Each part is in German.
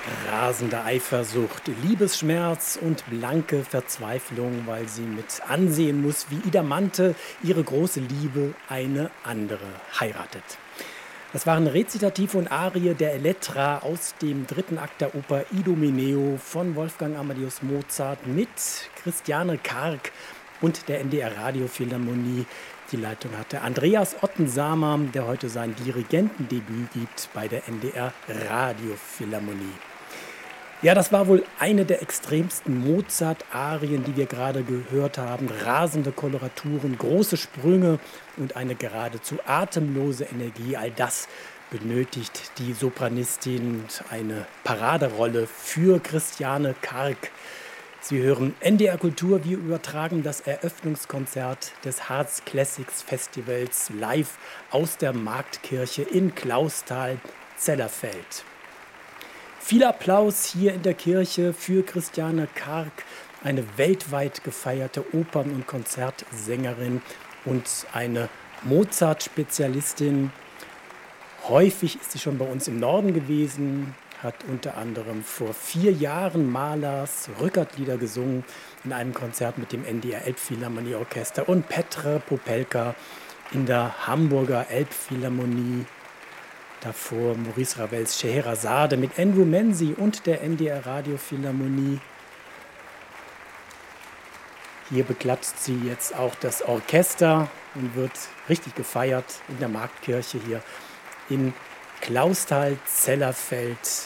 Rasende Eifersucht, Liebesschmerz und blanke Verzweiflung, weil sie mit ansehen muss, wie Idamante ihre große Liebe eine andere heiratet. Das waren Rezitative und Arie der Elettra aus dem dritten Akt der Oper Idomeneo von Wolfgang Amadeus Mozart mit Christiane Karg und der NDR Radiophilharmonie. Die Leitung hatte Andreas Ottensamer, der heute sein Dirigentendebüt gibt bei der NDR Radiophilharmonie. Ja, das war wohl eine der extremsten Mozart-Arien, die wir gerade gehört haben. Rasende Koloraturen, große Sprünge und eine geradezu atemlose Energie. All das benötigt die Sopranistin, eine Paraderolle für Christiane Karg. Sie hören NDR Kultur. Wir übertragen das Eröffnungskonzert des Harz Classics Festivals live aus der Marktkirche in Clausthal-Zellerfeld. Viel Applaus hier in der Kirche für Christiane Karg, eine weltweit gefeierte Opern- und Konzertsängerin und eine Mozart-Spezialistin. Häufig ist sie schon bei uns im Norden gewesen, hat unter anderem vor 4 Jahren Mahlers Rückert-Lieder gesungen in einem Konzert mit dem NDR Elbphilharmonieorchester und Petra Popelka in der Hamburger Elbphilharmonie. Davor Maurice Ravels Scheherazade mit Enver Menzi und der NDR Radiophilharmonie. Hier beklatscht sie jetzt auch das Orchester und wird richtig gefeiert in der Marktkirche hier in Clausthal-Zellerfeld.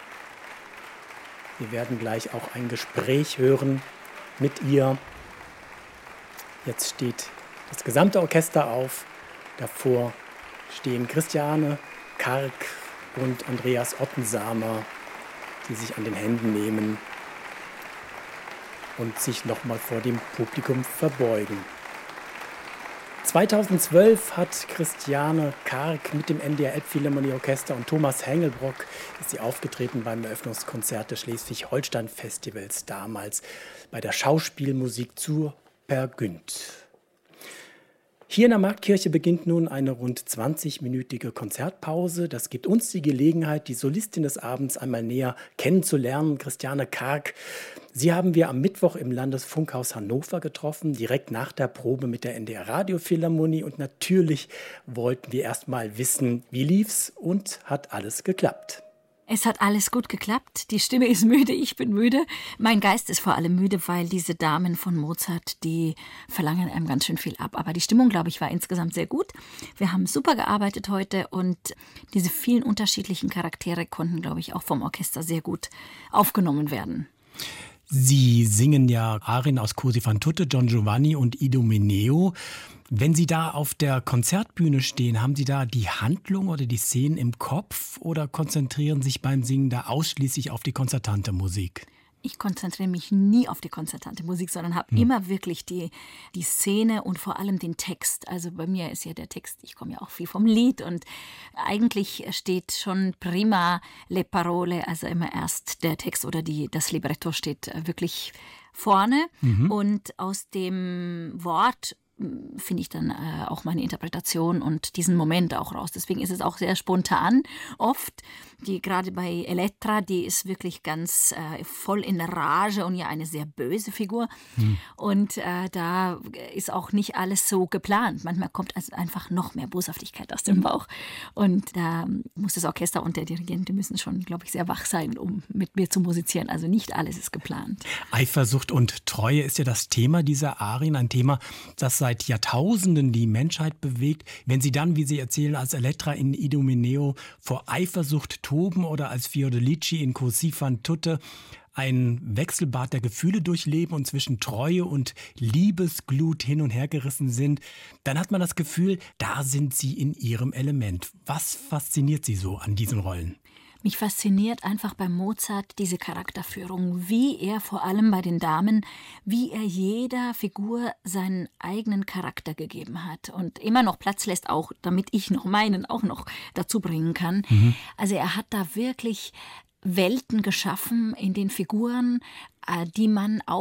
Wir werden gleich auch ein Gespräch hören mit ihr. Jetzt steht das gesamte Orchester auf. Davor stehen Christiane Karg und Andreas Ottensamer, die sich an den Händen nehmen und sich nochmal vor dem Publikum verbeugen. 2012 hat Christiane Karg mit dem NDR Elbphilharmonieorchester und Thomas Hengelbrock ist sie aufgetreten beim Eröffnungskonzert des Schleswig-Holstein-Festivals, damals bei der Schauspielmusik zu Per Günd. Hier in der Marktkirche beginnt nun eine rund 20-minütige Konzertpause. Das gibt uns die Gelegenheit, die Solistin des Abends einmal näher kennenzulernen, Christiane Karg. Sie haben wir am Mittwoch im Landesfunkhaus Hannover getroffen, direkt nach der Probe mit der NDR Radiophilharmonie. Und natürlich wollten wir erst mal wissen, wie lief's und hat alles geklappt? Es hat alles gut geklappt. Die Stimme ist müde, ich bin müde. Mein Geist ist vor allem müde, weil diese Damen von Mozart, die verlangen einem ganz schön viel ab. Aber die Stimmung, glaube ich, war insgesamt sehr gut. Wir haben super gearbeitet heute und diese vielen unterschiedlichen Charaktere konnten, glaube ich, auch vom Orchester sehr gut aufgenommen werden. Sie singen ja Arien aus Cosi fan tutte, Don Giovanni und Idomeneo. Wenn Sie da auf der Konzertbühne stehen, haben Sie da die Handlung oder die Szenen im Kopf oder konzentrieren sich beim Singen da ausschließlich auf die konzertante Musik? Ich konzentriere mich nie auf die konzertante Musik, sondern habe immer wirklich die Szene und vor allem den Text. Also bei mir ist ja der Text, ich komme ja auch viel vom Lied und eigentlich steht schon prima le parole, also immer erst der Text oder das Libretto steht wirklich vorne und aus dem Wort finde ich dann auch meine Interpretation und diesen Moment auch raus. Deswegen ist es auch sehr spontan oft. Gerade bei Elettra, die ist wirklich ganz voll in Rage und ja eine sehr böse Figur. Und da ist auch nicht alles so geplant. Manchmal kommt also einfach noch mehr Boshaftigkeit aus dem Bauch. Und da muss das Orchester und der Dirigent, die müssen schon, glaube ich, sehr wach sein, um mit mir zu musizieren. Also nicht alles ist geplant. Eifersucht und Treue ist ja das Thema dieser Arien, ein Thema, das seit Jahrtausenden die Menschheit bewegt. Wenn Sie dann, wie Sie erzählen, als Elettra in Idomeneo vor Eifersucht toben oder als Fiordalici in Cosi fan tutte ein Wechselbad der Gefühle durchleben und zwischen Treue und Liebesglut hin und her gerissen sind, dann hat man das Gefühl, da sind Sie in Ihrem Element. Was fasziniert Sie so an diesen Rollen? Mich fasziniert einfach bei Mozart diese Charakterführung, wie er vor allem bei den Damen, wie er jeder Figur seinen eigenen Charakter gegeben hat und immer noch Platz lässt, auch damit ich noch meinen auch noch dazu bringen kann. Also er hat da wirklich Welten geschaffen in den Figuren, die man auch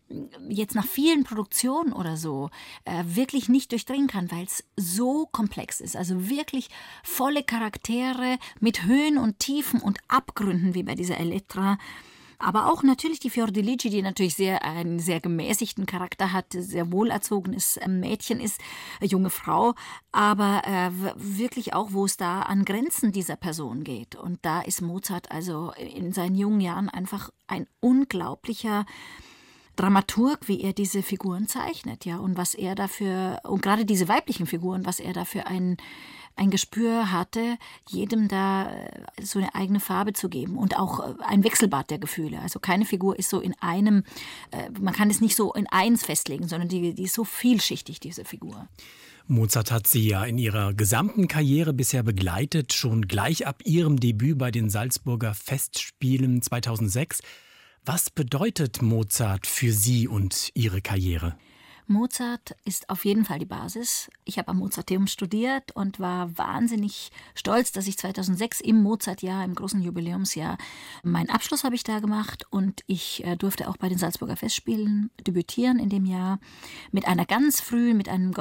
jetzt nach vielen Produktionen oder so wirklich nicht durchdringen kann, weil es so komplex ist. Also wirklich volle Charaktere mit Höhen und Tiefen und Abgründen wie bei dieser Elettra. Aber auch natürlich die Fiordilici, die natürlich einen sehr gemäßigten Charakter hat, sehr wohlerzogenes Mädchen ist, junge Frau, aber wirklich auch, wo es da an Grenzen dieser Person geht. Und da ist Mozart also in seinen jungen Jahren einfach ein unglaublicher Dramaturg, wie er diese Figuren zeichnet, ja, und was er dafür, und gerade diese weiblichen Figuren, was er dafür ein Gespür hatte, jedem da so eine eigene Farbe zu geben und auch ein Wechselbad der Gefühle. Also keine Figur ist so in einem, man kann es nicht so in eins festlegen, sondern die ist so vielschichtig, diese Figur. Mozart hat Sie ja in Ihrer gesamten Karriere bisher begleitet, schon gleich ab Ihrem Debüt bei den Salzburger Festspielen 2006. Was bedeutet Mozart für Sie und Ihre Karriere? Mozart ist auf jeden Fall die Basis. Ich habe am Mozarteum studiert und war wahnsinnig stolz, dass ich 2006 im Mozartjahr, im großen Jubiläumsjahr, meinen Abschluss habe ich da gemacht und ich durfte auch bei den Salzburger Festspielen debütieren in dem Jahr mit einem ganz frühen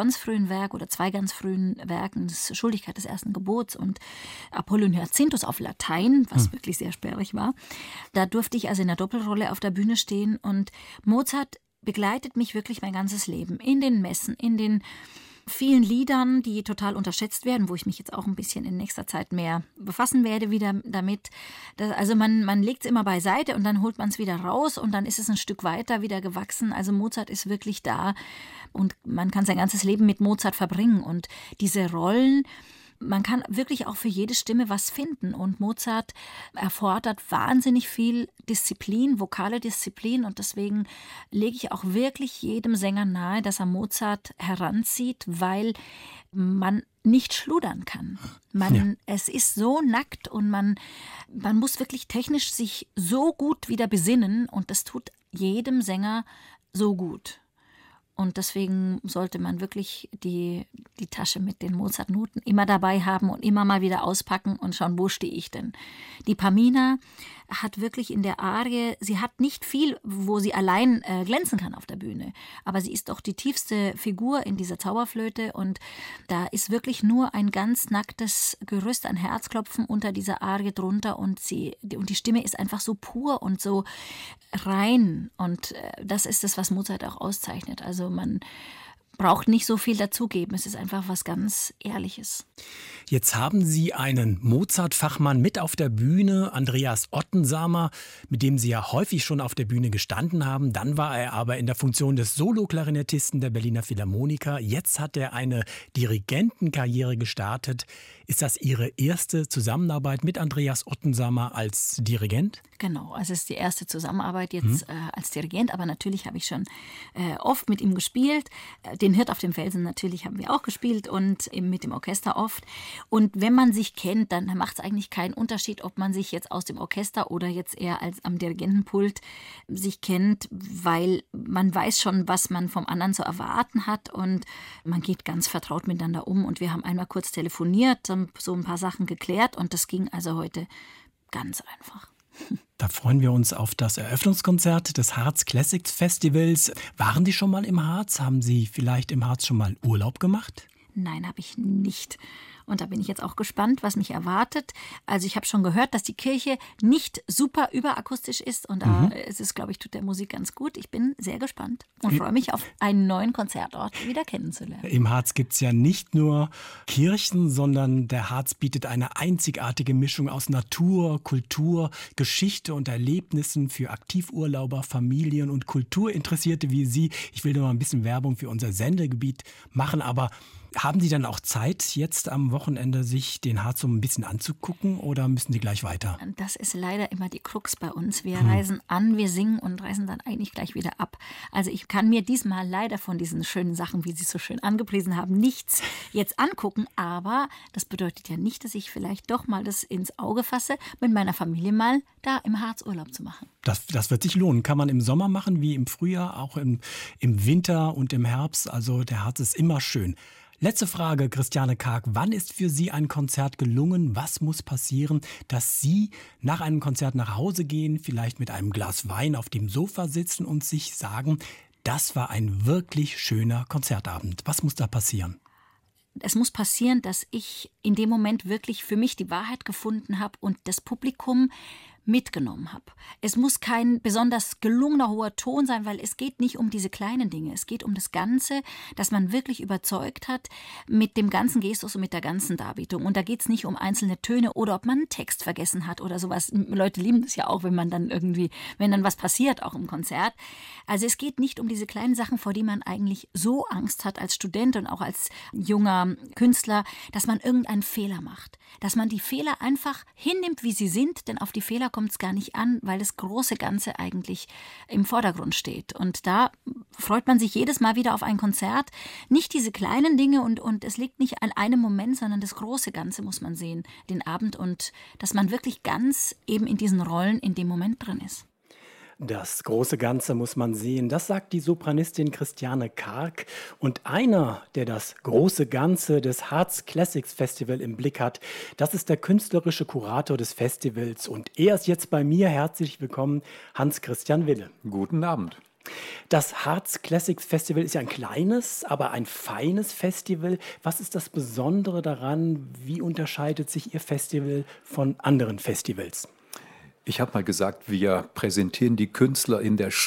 Werk oder 2 ganz frühen Werken, das Schuldigkeit des ersten Gebots und Apollon Hyacinthus auf Latein, was wirklich sehr sperrig war. Da durfte ich also in der Doppelrolle auf der Bühne stehen und Mozart begleitet mich wirklich mein ganzes Leben. In den Messen, in den vielen Liedern, die total unterschätzt werden, wo ich mich jetzt auch ein bisschen in nächster Zeit mehr befassen werde wieder damit. Also man legt es immer beiseite und dann holt man es wieder raus und dann ist es ein Stück weiter wieder gewachsen. Also Mozart ist wirklich da und man kann sein ganzes Leben mit Mozart verbringen. Und diese Rollen, man kann wirklich auch für jede Stimme was finden und Mozart erfordert wahnsinnig viel Disziplin, vokale Disziplin und deswegen lege ich auch wirklich jedem Sänger nahe, dass er Mozart heranzieht, weil man nicht schludern kann. Es ist so nackt und man muss wirklich technisch sich so gut wieder besinnen und das tut jedem Sänger so gut. Und deswegen sollte man wirklich die Tasche mit den Mozart-Noten immer dabei haben und immer mal wieder auspacken und schauen, wo stehe ich denn. Die Pamina hat wirklich in der Arie, sie hat nicht viel, wo sie allein glänzen kann auf der Bühne. Aber sie ist doch die tiefste Figur in dieser Zauberflöte und da ist wirklich nur ein ganz nacktes Gerüst, ein Herzklopfen unter dieser Arie drunter und die Stimme ist einfach so pur und so rein und das ist das, was Mozart auch auszeichnet. Also man braucht nicht so viel dazugeben. Es ist einfach was ganz Ehrliches. Jetzt haben Sie einen Mozart-Fachmann mit auf der Bühne, Andreas Ottensamer, mit dem Sie ja häufig schon auf der Bühne gestanden haben. Dann war er aber in der Funktion des Solo-Klarinettisten der Berliner Philharmoniker. Jetzt hat er eine Dirigentenkarriere gestartet. Ist das Ihre erste Zusammenarbeit mit Andreas Ottensamer als Dirigent? Genau, also es ist die erste Zusammenarbeit jetzt als Dirigent, aber natürlich habe ich schon oft mit ihm gespielt. Den Hirt auf dem Felsen natürlich haben wir auch gespielt und eben mit dem Orchester oft. Und wenn man sich kennt, dann macht es eigentlich keinen Unterschied, ob man sich jetzt aus dem Orchester oder jetzt eher als am Dirigentenpult sich kennt, weil man weiß schon, was man vom anderen zu erwarten hat und man geht ganz vertraut miteinander um. Und wir haben einmal kurz telefoniert, so ein paar Sachen geklärt und das ging also heute ganz einfach. Da freuen wir uns auf das Eröffnungskonzert des Harz Classics Festivals. Waren Sie schon mal im Harz? Haben Sie vielleicht im Harz schon mal Urlaub gemacht? Nein, habe ich nicht. Und da bin ich jetzt auch gespannt, was mich erwartet. Also ich habe schon gehört, dass die Kirche nicht super überakustisch ist. Und da ist es, glaube ich, tut der Musik ganz gut. Ich bin sehr gespannt und freue mich auf einen neuen Konzertort wieder kennenzulernen. Im Harz gibt es ja nicht nur Kirchen, sondern der Harz bietet eine einzigartige Mischung aus Natur, Kultur, Geschichte und Erlebnissen für Aktivurlauber, Familien und Kulturinteressierte wie Sie. Ich will nur mal ein bisschen Werbung für unser Sendegebiet machen, aber haben Sie dann auch Zeit, jetzt am Wochenende sich den Harz so ein bisschen anzugucken oder müssen Sie gleich weiter? Das ist leider immer die Krux bei uns. Wir reisen an, wir singen und reisen dann eigentlich gleich wieder ab. Also ich kann mir diesmal leider von diesen schönen Sachen, wie Sie es so schön angepriesen haben, nichts jetzt angucken. Aber das bedeutet ja nicht, dass ich vielleicht doch mal das ins Auge fasse, mit meiner Familie mal da im Harz Urlaub zu machen. Das wird sich lohnen. Kann man im Sommer machen, wie im Frühjahr, auch im Winter und im Herbst. Also der Harz ist immer schön. Letzte Frage, Christiane Karg. Wann ist für Sie ein Konzert gelungen? Was muss passieren, dass Sie nach einem Konzert nach Hause gehen, vielleicht mit einem Glas Wein auf dem Sofa sitzen und sich sagen, das war ein wirklich schöner Konzertabend? Was muss da passieren? Es muss passieren, dass ich in dem Moment wirklich für mich die Wahrheit gefunden habe und das Publikum mitgenommen habe. Es muss kein besonders gelungener hoher Ton sein, weil es geht nicht um diese kleinen Dinge. Es geht um das Ganze, dass man wirklich überzeugt hat mit dem ganzen Gestus und mit der ganzen Darbietung. Und da geht es nicht um einzelne Töne oder ob man einen Text vergessen hat oder sowas. Leute lieben das ja auch, wenn dann was passiert, auch im Konzert. Also es geht nicht um diese kleinen Sachen, vor die man eigentlich so Angst hat als Student und auch als junger Künstler, dass man irgendeinen Fehler macht. Dass man die Fehler einfach hinnimmt, wie sie sind, denn auf die Fehler kommt es gar nicht an, weil das große Ganze eigentlich im Vordergrund steht. Und da freut man sich jedes Mal wieder auf ein Konzert. Nicht diese kleinen Dinge und es liegt nicht an einem Moment, sondern das große Ganze muss man sehen, den Abend, und dass man wirklich ganz eben in diesen Rollen in dem Moment drin ist. Das große Ganze muss man sehen, das sagt die Sopranistin Christiane Karg. Und einer, der das große Ganze des Harz Classics Festival im Blick hat, das ist der künstlerische Kurator des Festivals. Und er ist jetzt bei mir. Herzlich willkommen, Hans-Christian Wille. Guten Abend. Das Harz Classics Festival ist ja ein kleines, aber ein feines Festival. Was ist das Besondere daran? Wie unterscheidet sich Ihr Festival von anderen Festivals? Ich habe mal gesagt, wir präsentieren die Künstler in der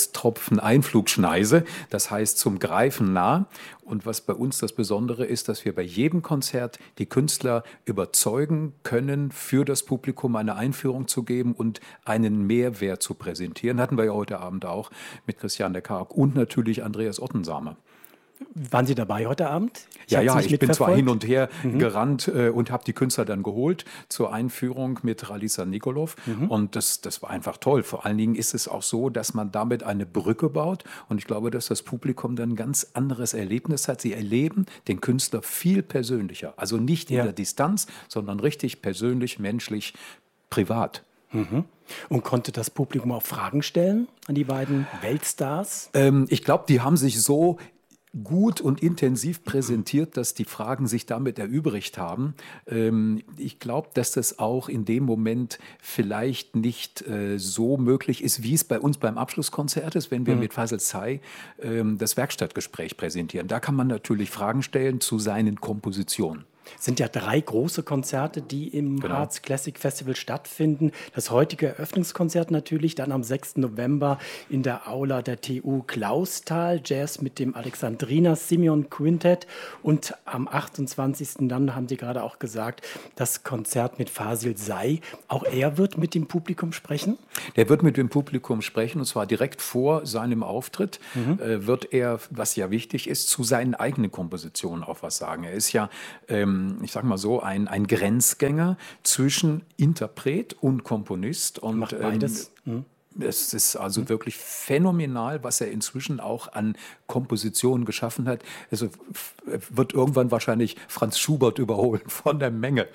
Schweißtropfen-Einflugschneise, das heißt zum Greifen nah. Und was bei uns das Besondere ist, dass wir bei jedem Konzert die Künstler überzeugen können, für das Publikum eine Einführung zu geben und einen Mehrwert zu präsentieren. Hatten wir ja heute Abend auch mit Christiane Karg und natürlich Andreas Ottensamer. Waren Sie dabei heute Abend? Ich bin zwar hin und her gerannt und habe die Künstler dann geholt zur Einführung mit Ralisa Nikolov. Und das war einfach toll. Vor allen Dingen ist es auch so, dass man damit eine Brücke baut. Und ich glaube, dass das Publikum dann ein ganz anderes Erlebnis hat. Sie erleben den Künstler viel persönlicher. Also nicht in der Distanz, sondern richtig persönlich, menschlich, privat. Und konnte das Publikum auch Fragen stellen an die beiden Weltstars? Ich glaube, die haben sich so gut und intensiv präsentiert, dass die Fragen sich damit erübrigt haben. Ich glaube, dass das auch in dem Moment vielleicht nicht so möglich ist, wie es bei uns beim Abschlusskonzert ist, wenn wir mit Faisal Say das Werkstattgespräch präsentieren. Da kann man natürlich Fragen stellen zu seinen Kompositionen. Es sind ja 3 große Konzerte, die im Harz Classic Festival stattfinden. Das heutige Eröffnungskonzert natürlich, dann am 6. November in der Aula der TU Clausthal, Jazz mit dem Alexandrina Simeon Quintett, und am 28. dann, haben Sie gerade auch gesagt, das Konzert mit Fasil Say. Auch er wird mit dem Publikum sprechen? Der wird mit dem Publikum sprechen, und zwar direkt vor seinem Auftritt wird er, was ja wichtig ist, zu seinen eigenen Kompositionen auch was sagen. Er ist ja ich sage mal so, ein Grenzgänger zwischen Interpret und Komponist. Und macht beides. Es ist also wirklich phänomenal, was er inzwischen auch an Kompositionen geschaffen hat. Also wird irgendwann wahrscheinlich Franz Schubert überholen von der Menge.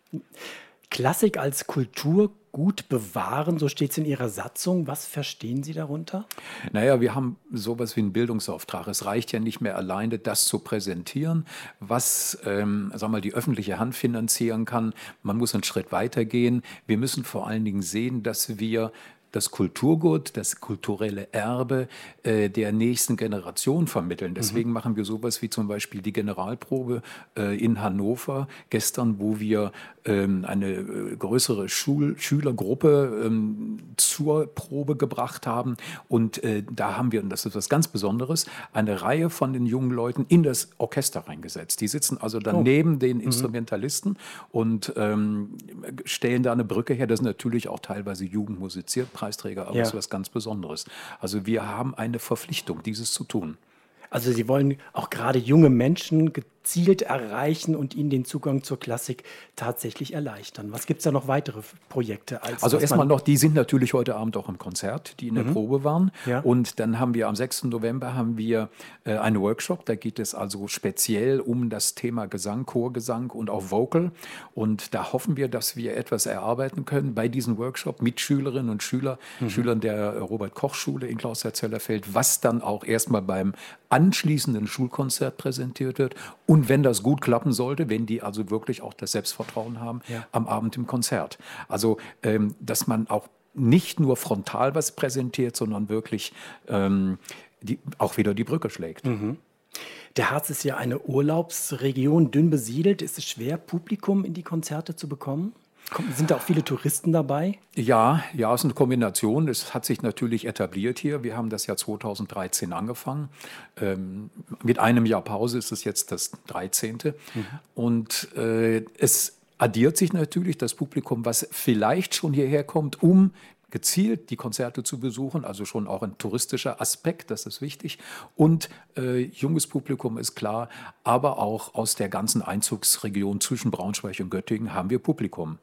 Klassik als Kulturgut bewahren, so steht es in Ihrer Satzung. Was verstehen Sie darunter? Naja, wir haben sowas wie einen Bildungsauftrag. Es reicht ja nicht mehr alleine, das zu präsentieren, was die öffentliche Hand finanzieren kann. Man muss einen Schritt weiter gehen. Wir müssen vor allen Dingen sehen, dass wir das Kulturgut, das kulturelle Erbe der nächsten Generation vermitteln. Deswegen machen wir sowas wie zum Beispiel die Generalprobe in Hannover gestern, wo wir eine größere Schülergruppe zur Probe gebracht haben. Und da haben wir, und das ist was ganz Besonderes, eine Reihe von den jungen Leuten in das Orchester reingesetzt. Die sitzen also dann neben den Instrumentalisten und stellen da eine Brücke her. Das ist natürlich auch teilweise jugendmusiziert, Preisträger, aber es ist was ganz Besonderes. Also wir haben eine Verpflichtung, dieses zu tun. Also Sie wollen auch gerade junge Menschen gezielt erreichen und ihnen den Zugang zur Klassik tatsächlich erleichtern. Was gibt es da noch weitere Projekte? Also erstmal noch, die sind natürlich heute Abend auch im Konzert, die in der Probe waren. Ja. Und dann haben wir am 6. November einen Workshop, da geht es also speziell um das Thema Gesang, Chorgesang und auch Vocal. Und da hoffen wir, dass wir etwas erarbeiten können bei diesem Workshop mit Schülerinnen und Schülern der Robert-Koch-Schule in Clausthal-Zellerfeld, was dann auch erstmal beim anschließenden Schulkonzert präsentiert wird und wenn das gut klappen sollte, wenn die also wirklich auch das Selbstvertrauen haben, am Abend im Konzert. Also, dass man auch nicht nur frontal was präsentiert, sondern wirklich auch wieder die Brücke schlägt. Mhm. Der Harz ist ja eine Urlaubsregion, dünn besiedelt. Ist es schwer, Publikum in die Konzerte zu bekommen? Sind da auch viele Touristen dabei? Ja, es ist eine Kombination. Es hat sich natürlich etabliert hier. Wir haben das Jahr 2013 angefangen. Mit einem Jahr Pause ist es jetzt das 13. Und es addiert sich natürlich das Publikum, was vielleicht schon hierher kommt, um gezielt die Konzerte zu besuchen, also schon auch ein touristischer Aspekt, das ist wichtig. Und junges Publikum ist klar, aber auch aus der ganzen Einzugsregion zwischen Braunschweig und Göttingen haben wir Publikum.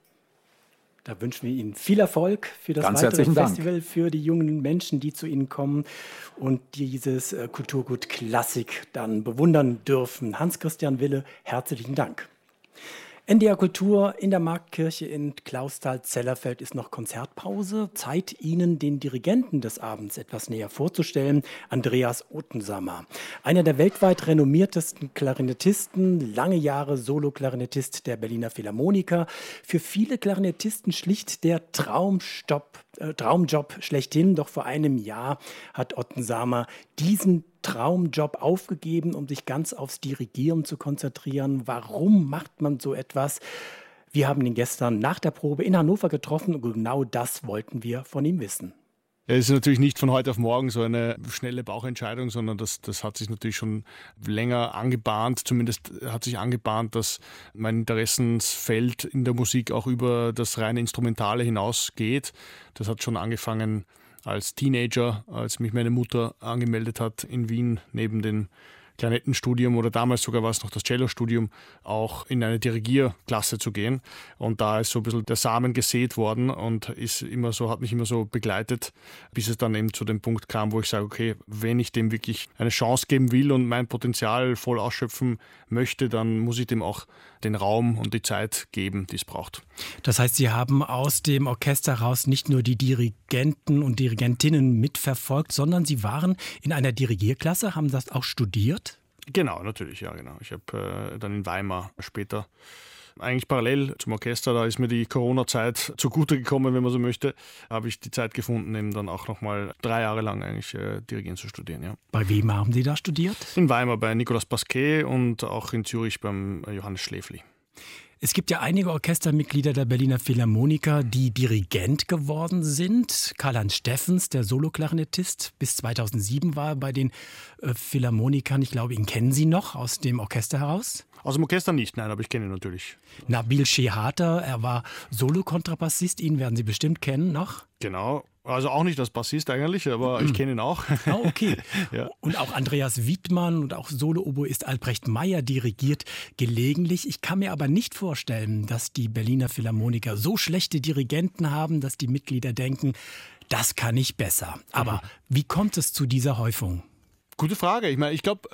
Da wünschen wir Ihnen viel Erfolg für das Ganz weitere herzlichen Festival, Dank. für die jungen Menschen, die zu Ihnen kommen und dieses Kulturgut Klassik dann bewundern dürfen. Hans-Christian Wille, herzlichen Dank. NDR Kultur in der Marktkirche in Clausthal-Zellerfeld ist noch Konzertpause. Zeit, Ihnen den Dirigenten des Abends etwas näher vorzustellen, Andreas Ottensammer. Einer der weltweit renommiertesten Klarinettisten, lange Jahre Solo-Klarinettist der Berliner Philharmoniker. Für viele Klarinettisten schlicht der Traumjob schlechthin. Doch vor einem Jahr hat Ottensammer diesen Traumjob aufgegeben, um sich ganz aufs Dirigieren zu konzentrieren. Warum macht man so etwas? Wir haben ihn gestern nach der Probe in Hannover getroffen und genau das wollten wir von ihm wissen. Es ist natürlich nicht von heute auf morgen so eine schnelle Bauchentscheidung, sondern das hat sich natürlich schon länger angebahnt. Zumindest hat sich angebahnt, dass mein Interessensfeld in der Musik auch über das reine Instrumentale hinausgeht. Das hat schon angefangen als Teenager, als mich meine Mutter angemeldet hat in Wien neben dem Klarinettenstudium oder damals sogar war es noch das Cellostudium, auch in eine Dirigierklasse zu gehen. Und da ist so ein bisschen der Samen gesät worden und hat mich immer so begleitet, bis es dann eben zu dem Punkt kam, wo ich sage, okay, wenn ich dem wirklich eine Chance geben will und mein Potenzial voll ausschöpfen möchte, dann muss ich dem auch den Raum und die Zeit geben, die es braucht. Das heißt, Sie haben aus dem Orchester heraus nicht nur die Dirigenten und Dirigentinnen mitverfolgt, sondern Sie waren in einer Dirigierklasse, haben das auch studiert? Genau, natürlich, ja, genau. Ich habe dann in Weimar später, eigentlich parallel zum Orchester, da ist mir die Corona-Zeit zugute gekommen, wenn man so möchte, habe ich die Zeit gefunden, eben dann auch nochmal 3 Jahre lang eigentlich Dirigieren zu studieren. Ja. Bei wem haben Sie da studiert? In Weimar bei Nicolas Pasquet und auch in Zürich beim Johannes Schläfli. Es gibt ja einige Orchestermitglieder der Berliner Philharmoniker, die Dirigent geworden sind. Karl-Heinz Steffens, der Soloklarinettist, bis 2007 war er bei den Philharmonikern. Ich glaube, ihn kennen Sie noch aus dem Orchester heraus? Aus dem Orchester nicht, nein, aber ich kenne ihn natürlich. Nabil Shehater, er war Solokontrabassist, ihn werden Sie bestimmt kennen noch. Genau. Also auch nicht als Bassist eigentlich, aber ich kenne ihn auch. Ah, okay. Ja. Und auch Andreas Wiedmann und auch Solo-Oboist Albrecht Meyer dirigiert gelegentlich. Ich kann mir aber nicht vorstellen, dass die Berliner Philharmoniker so schlechte Dirigenten haben, dass die Mitglieder denken, das kann ich besser. Aber wie kommt es zu dieser Häufung? Gute Frage. Ich glaube,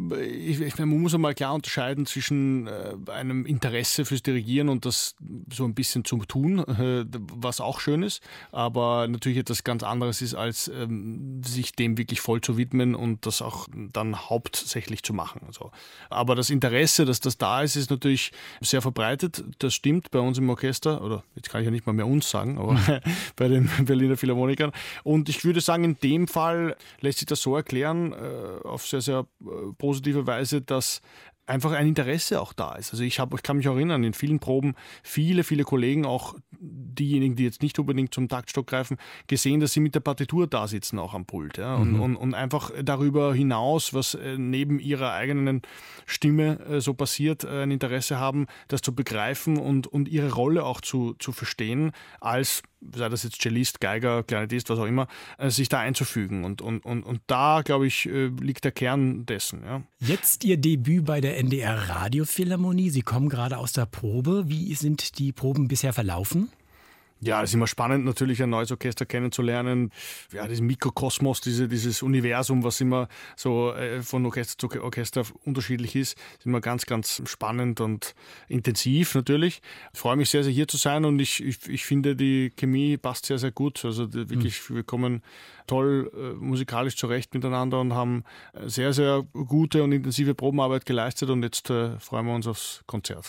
man muss einmal klar unterscheiden zwischen einem Interesse fürs Dirigieren und das so ein bisschen zu tun, was auch schön ist, aber natürlich etwas ganz anderes ist, als sich dem wirklich voll zu widmen und das auch dann hauptsächlich zu machen. Also, aber das Interesse, dass das da ist, ist natürlich sehr verbreitet. Das stimmt bei uns im Orchester, oder jetzt kann ich ja nicht mal mehr uns sagen, aber bei den Berliner Philharmonikern. Und ich würde sagen, in dem Fall lässt sich das so erklären, auf sehr, sehr positive Weise, dass einfach ein Interesse auch da ist. Also ich kann mich auch erinnern, in vielen Proben, viele Kollegen, auch diejenigen, die jetzt nicht unbedingt zum Taktstock greifen, gesehen, dass sie mit der Partitur da sitzen, auch am Pult. Ja? Und einfach darüber hinaus, was neben ihrer eigenen Stimme so passiert, ein Interesse haben, das zu begreifen und ihre Rolle auch zu verstehen, als, sei das jetzt Cellist, Geiger, Klarinettist, was auch immer, sich da einzufügen. Und da, glaube ich, liegt der Kern dessen. Ja. Jetzt Ihr Debüt bei der NDR Radiophilharmonie. Sie kommen gerade aus der Probe. Wie sind die Proben bisher verlaufen? Ja, es ist immer spannend, natürlich ein neues Orchester kennenzulernen. Ja, diesen Mikrokosmos, dieses Universum, was immer so von Orchester zu Orchester unterschiedlich ist immer ganz, ganz spannend und intensiv natürlich. Ich freue mich sehr, sehr hier zu sein und ich finde, die Chemie passt sehr, sehr gut. Also wirklich, wir kommen toll musikalisch zurecht miteinander und haben sehr, sehr gute und intensive Probenarbeit geleistet und jetzt freuen wir uns aufs Konzert.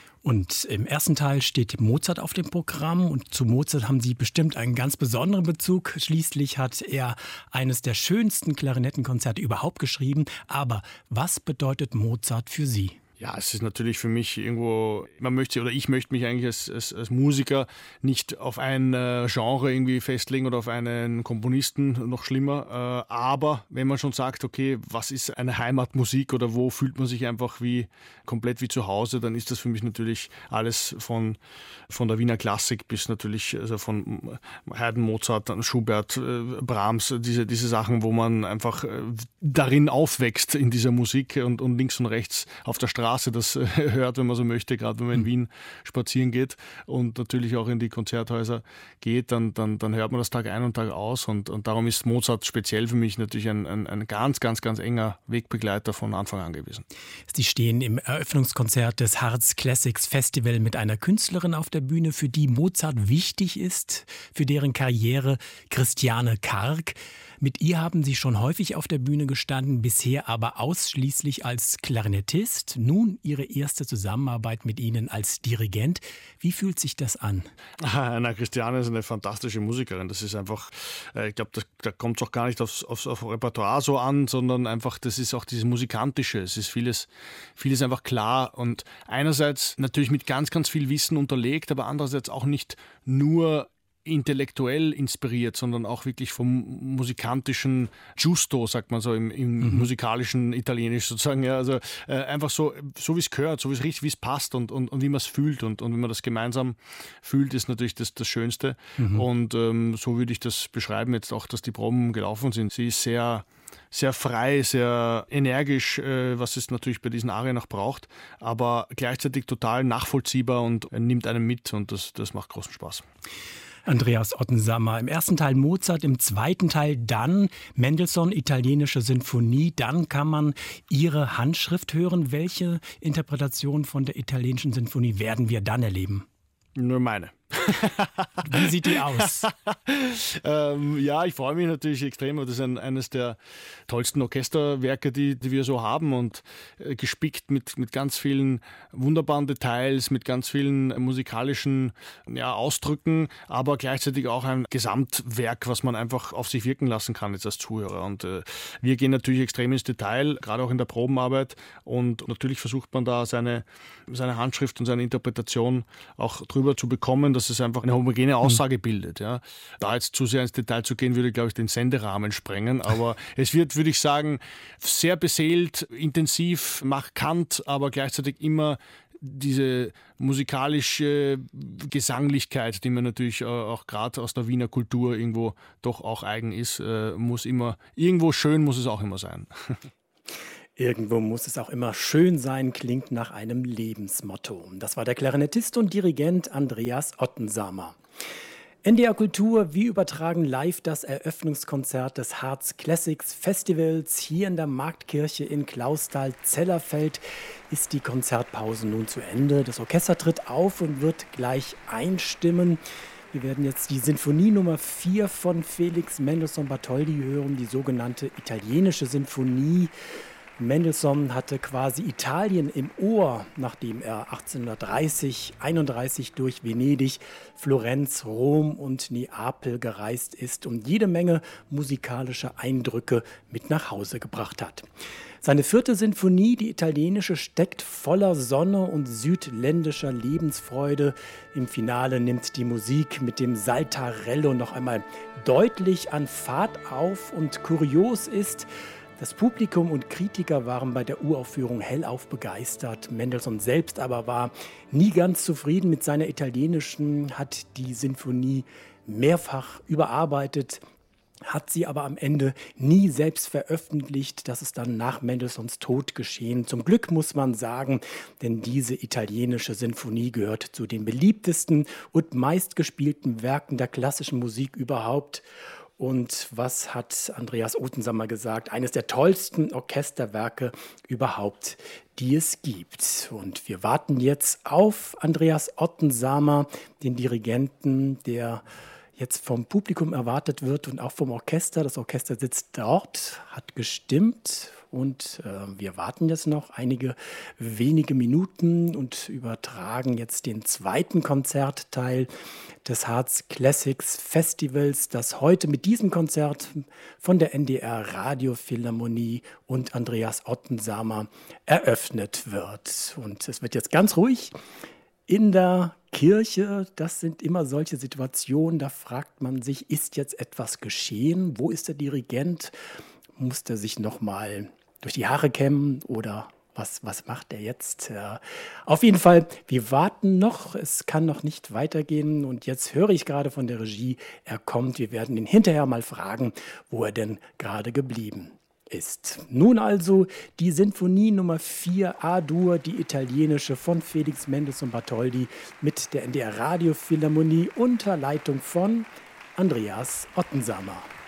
Und im ersten Teil steht Mozart auf dem Programm und zu Mozart haben Sie bestimmt einen ganz besonderen Bezug. Schließlich hat er eines der schönsten Klarinettenkonzerte überhaupt geschrieben. Aber was bedeutet Mozart für Sie? Ja, es ist natürlich für mich irgendwo, ich möchte mich eigentlich als Musiker nicht auf ein Genre irgendwie festlegen oder auf einen Komponisten, noch schlimmer. Aber wenn man schon sagt, okay, was ist eine Heimatmusik oder wo fühlt man sich einfach komplett wie zu Hause, dann ist das für mich natürlich alles von der Wiener Klassik bis natürlich also von Haydn, Mozart, Schubert, Brahms, diese Sachen, wo man einfach darin aufwächst in dieser Musik und links und rechts auf der Straße das hört, wenn man so möchte, gerade wenn man in Wien spazieren geht und natürlich auch in die Konzerthäuser geht, dann hört man das Tag ein und Tag aus und darum ist Mozart speziell für mich natürlich ein ganz, ganz, ganz enger Wegbegleiter von Anfang an gewesen. Sie stehen im Eröffnungskonzert des Harz Classics Festival mit einer Künstlerin auf der Bühne, für die Mozart wichtig ist, für deren Karriere, Christiane Karg. Mit ihr haben Sie schon häufig auf der Bühne gestanden, bisher aber ausschließlich als Klarinettist. Nun Ihre erste Zusammenarbeit mit Ihnen als Dirigent. Wie fühlt sich das an? Christiane ist eine fantastische Musikerin. Das ist einfach, ich glaube, da kommt es auch gar nicht aufs Repertoire so an, sondern einfach, das ist auch dieses Musikantische. Es ist vieles einfach klar und einerseits natürlich mit ganz, ganz viel Wissen unterlegt, aber andererseits auch nicht nur intellektuell inspiriert, sondern auch wirklich vom musikantischen Giusto, sagt man so im musikalischen Italienisch sozusagen. Ja, also einfach so wie es gehört, so wie es richtig, wie es passt und wie man es fühlt und wenn man das gemeinsam fühlt, ist natürlich das Schönste. Und so würde ich das beschreiben jetzt auch, dass die Proben gelaufen sind. Sie ist sehr sehr frei, sehr energisch, was es natürlich bei diesen Arien auch braucht, aber gleichzeitig total nachvollziehbar und nimmt einen mit und das macht großen Spaß. Andreas Ottensammer. Im ersten Teil Mozart, im zweiten Teil dann Mendelssohn, italienische Sinfonie. Dann kann man Ihre Handschrift hören. Welche Interpretation von der italienischen Sinfonie werden wir dann erleben? Nur meine. Wie sieht die aus? Ja, ich freue mich natürlich extrem. Das ist eines der tollsten Orchesterwerke, die wir so haben und gespickt mit ganz vielen wunderbaren Details, mit ganz vielen musikalischen Ausdrücken, aber gleichzeitig auch ein Gesamtwerk, was man einfach auf sich wirken lassen kann jetzt als Zuhörer. Und wir gehen natürlich extrem ins Detail, gerade auch in der Probenarbeit und natürlich versucht man da seine Handschrift und seine Interpretation auch drüber zu bekommen, dass es einfach eine homogene Aussage bildet. Ja. Da jetzt zu sehr ins Detail zu gehen, würde, glaube ich, den Senderahmen sprengen. Aber es wird, würde ich sagen, sehr beseelt, intensiv, markant, aber gleichzeitig immer diese musikalische Gesanglichkeit, die mir natürlich auch gerade aus der Wiener Kultur irgendwo doch auch eigen ist, muss immer, irgendwo schön muss es auch immer sein. Irgendwo muss es auch immer schön sein, klingt nach einem Lebensmotto. Das war der Klarinettist und Dirigent Andreas Ottensammer. NDR Kultur, wir übertragen live das Eröffnungskonzert des Harz Classics Festivals. Hier in der Marktkirche in Clausthal-Zellerfeld ist die Konzertpause nun zu Ende. Das Orchester tritt auf und wird gleich einstimmen. Wir werden jetzt die Sinfonie Nummer 4 von Felix Mendelssohn Bartholdy hören, die sogenannte italienische Sinfonie. Mendelssohn hatte quasi Italien im Ohr, nachdem er 1830-31 durch Venedig, Florenz, Rom und Neapel gereist ist und jede Menge musikalische Eindrücke mit nach Hause gebracht hat. Seine 4. Sinfonie, die italienische, steckt voller Sonne und südländischer Lebensfreude. Im Finale nimmt die Musik mit dem Saltarello noch einmal deutlich an Fahrt auf und kurios ist, das Publikum und Kritiker waren bei der Uraufführung hellauf begeistert. Mendelssohn selbst aber war nie ganz zufrieden mit seiner italienischen, hat die Sinfonie mehrfach überarbeitet. hat sie aber am Ende nie selbst veröffentlicht. Das ist dann nach Mendelssohns Tod geschehen. Zum Glück muss man sagen, denn diese italienische Sinfonie gehört zu den beliebtesten und meistgespielten Werken der klassischen Musik überhaupt. Und was hat Andreas Ottensamer gesagt? Eines der tollsten Orchesterwerke überhaupt, die es gibt. Und wir warten jetzt auf Andreas Ottensamer, den Dirigenten, der jetzt vom Publikum erwartet wird und auch vom Orchester. Das Orchester sitzt dort, hat gestimmt und wir warten jetzt noch einige wenige Minuten und übertragen jetzt den zweiten Konzertteil des Harz Classics Festivals, das heute mit diesem Konzert von der NDR Radiophilharmonie und Andreas Ottensamer eröffnet wird. Und es wird jetzt ganz ruhig in der Kirche. Das sind immer solche Situationen, da fragt man sich, ist jetzt etwas geschehen? Wo ist der Dirigent? Muss der sich nochmal durch die Haare kämmen oder was macht er jetzt? Auf jeden Fall, wir warten noch, es kann noch nicht weitergehen und jetzt höre ich gerade von der Regie, er kommt, wir werden ihn hinterher mal fragen, wo er denn gerade geblieben ist. Nun also die Sinfonie Nummer 4 A-Dur, die italienische von Felix Mendelssohn Bartholdy mit der NDR Radiophilharmonie unter Leitung von Andreas Ottensamer.